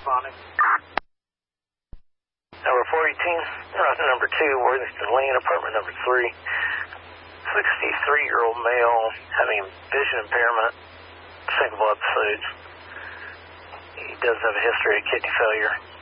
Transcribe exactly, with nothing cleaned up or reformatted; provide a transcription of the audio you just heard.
responding. Number four eighteen, uh, number two, Worthington Lane, apartment number three. sixty-three-year-old male having vision impairment, single episodes. He does have a history of kidney failure.